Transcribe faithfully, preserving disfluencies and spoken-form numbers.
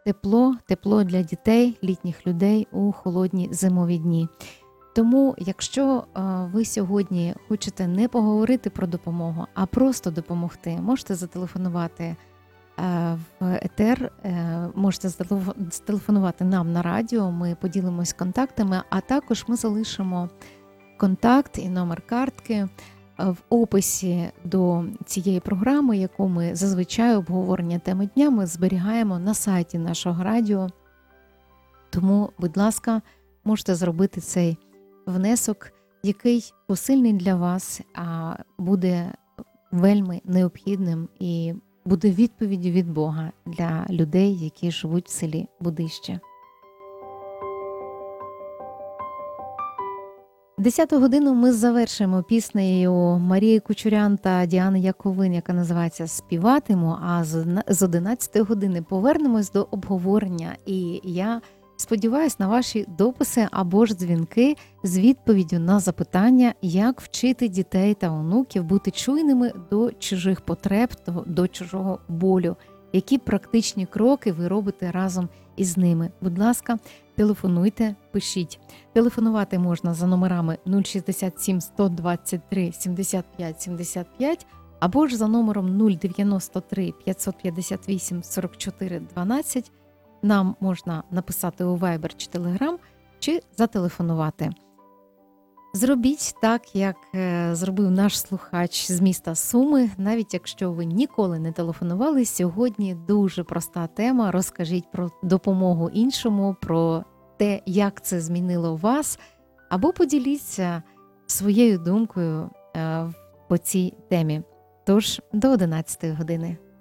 тепло, тепло для дітей, літніх людей у холодні зимові дні. Тому, якщо ви сьогодні хочете не поговорити про допомогу, а просто допомогти, можете зателефонувати в етер, можете зателефонувати нам на радіо, ми поділимось контактами, а також ми залишимо контакт і номер картки в описі до цієї програми, яку ми зазвичай обговорення теми дня ми зберігаємо на сайті нашого радіо. Тому, будь ласка, можете зробити цей внесок, який посильний для вас, а буде вельми необхідним і буде відповіддю від Бога для людей, які живуть в селі Будище. Десяту годину ми завершимо піснею Марії Кучурян та Діани Яковин, яка називається «Співатиму», а з одинадцятої години повернемось до обговорення. І я сподіваюсь на ваші дописи або ж дзвінки з відповіддю на запитання, як вчити дітей та онуків бути чуйними до чужих потреб, до чужого болю. Які практичні кроки ви робите разом із ними? Будь ласка, телефонуйте, пишіть. Телефонувати можна за номерами нуль шістдесят сім сто двадцять три сімдесят п'ять сімдесят п'ять або ж за номером нуль дев'яносто три п'ятсот п'ятдесят вісім сорок чотири дванадцять. Нам можна написати у Viber чи Telegram, чи зателефонувати. Зробіть так, як зробив наш слухач з міста Суми. Навіть якщо ви ніколи не телефонували, сьогодні дуже проста тема. Розкажіть про допомогу іншому, про те, як це змінило вас, або поділіться своєю думкою по цій темі. Тож, до одинадцятої години.